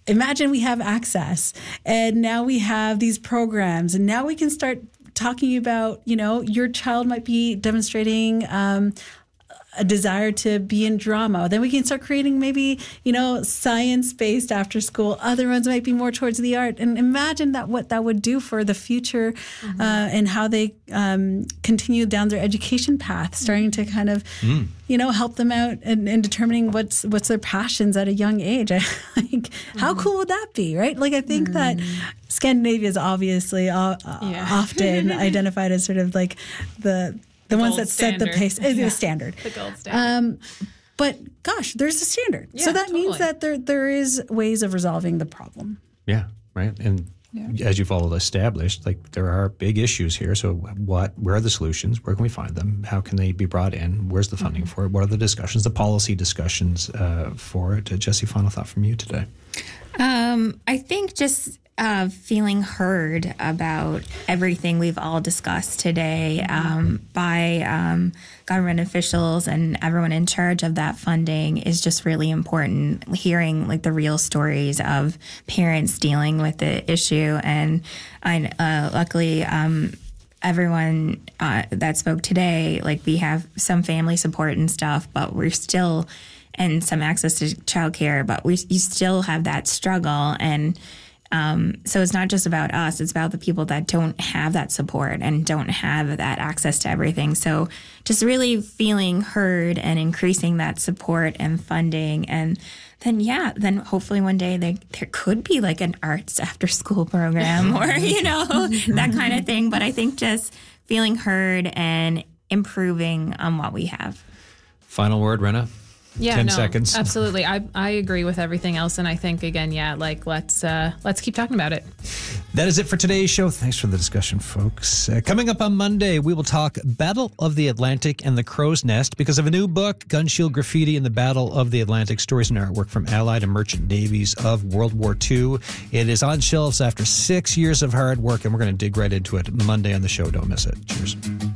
imagine we have access, and now we have these programs, and now we can start talking about, your child might be demonstrating a desire to be in drama. Then we can start creating maybe, science-based after school. Other ones might be more towards the art. And imagine what that would do for the future and how they continue down their education path, starting to kind of, help them out in determining what's their passions at a young age. How cool would that be, right? Like, I think that Scandinavia is obviously often identified as sort of like the ones that set the pace, the standard. The gold standard. But gosh, there's a standard. Yeah, so that means that there is ways of resolving the problem. Yeah, right. And as you've all established, like, there are big issues here. So where are the solutions? Where can we find them? How can they be brought in? Where's the funding for it? What are the discussions, the policy discussions for it? Jesse, final thought from you today. I think just feeling heard about everything we've all discussed today by government officials and everyone in charge of that funding is just really important. Hearing like the real stories of parents dealing with the issue, and luckily everyone that spoke today, like, we have some family support and stuff, but we're still, and some access to childcare, but you still have that struggle. And so it's not just about us, it's about the people that don't have that support and don't have that access to everything. So just really feeling heard and increasing that support and funding. And then hopefully one day there could be like an arts after school program or, that kind of thing. But I think just feeling heard and improving on what we have. Final word, Rena? Yeah, 10 seconds. Absolutely. I agree with everything else. And I think, again, let's keep talking about it. That is it for today's show. Thanks for the discussion, folks. Coming up on Monday, we will talk Battle of the Atlantic and the Crow's Nest because of a new book, Gunshield Graffiti and the Battle of the Atlantic, Stories and Artwork from Allied and Merchant Navies of World War II. It is on shelves after 6 years of hard work, and we're going to dig right into it Monday on the show. Don't miss it. Cheers.